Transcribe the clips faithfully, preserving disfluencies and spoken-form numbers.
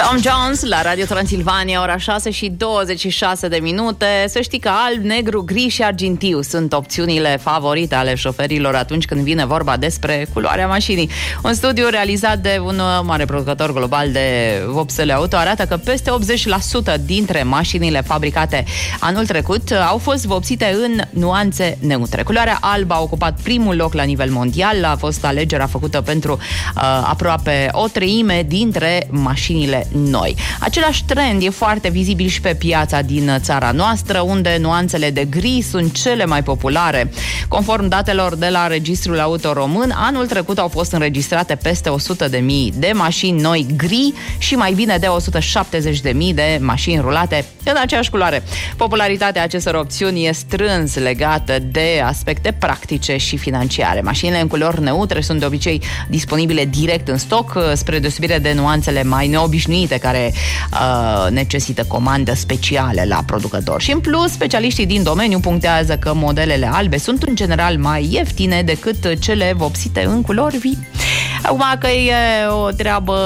Tom Jones la Radio Transilvania, ora șase și douăzeci și șase de minute. Să știi că alb, negru, gri și argintiu sunt opțiunile favorite ale șoferilor atunci când vine vorba despre culoarea mașinii. Un studiu realizat de un mare producător global de vopsele auto arată că peste optzeci la sută dintre mașinile fabricate anul trecut au fost vopsite în nuanțe neutre. Culoarea albă a ocupat primul loc la nivel mondial, a fost alegerea făcută pentru uh, aproape o treime dintre mașinile noi. Același trend e foarte vizibil și pe piața din țara noastră, unde nuanțele de gri sunt cele mai populare. Conform datelor de la Registrul Auto Român, anul trecut au fost înregistrate peste o sută de mii de mașini noi gri și mai bine de o sută șaptezeci de mii de mașini rulate în aceeași culoare. Popularitatea acestor opțiuni e strâns legată de aspecte practice și financiare. Mașinile în culori neutre sunt de obicei disponibile direct în stoc, spre deosebire de nuanțele mai neobișnuite care uh, necesită comandă specială la producător. Și în plus, specialiștii din domeniu punctează că modelele albe sunt în general mai ieftine decât cele vopsite în culori vii. Acum că e o treabă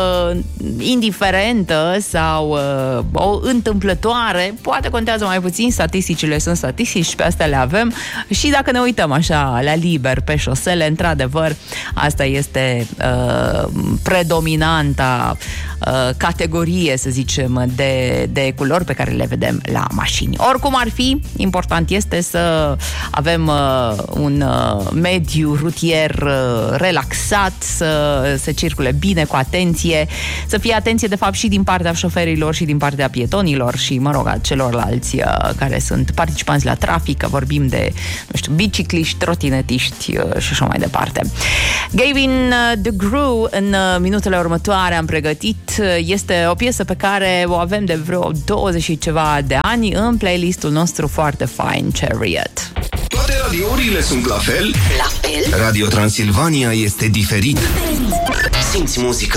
indiferentă sau uh, o întâmplătoare, poate contează mai puțin, statisticile sunt statistici și pe astea le avem și dacă ne uităm așa la liber pe șosele, într-adevăr, asta este uh, predominanta uh, categorie, să zicem, de, de culori pe care le vedem la mașini. Oricum ar fi, important este să avem uh, un uh, mediu rutier uh, relaxat, să se circule bine, cu atenție, să fie atenție de fapt și din partea șoferilor și din partea pietonilor și, mă rog, a celorlalți uh, care sunt participanți la trafic, că vorbim de, nu știu, bicicliști, trotinetiști uh, și așa mai departe. Gavin uh, DeGraw în uh, minutele următoare am pregătit, uh, este o piesă pe care o avem de vreo douăzeci și ceva de ani în playlistul nostru foarte fain, Chariot. Toate radiourile sunt la fel? La fel? Radio Transilvania este diferit. Simți muzica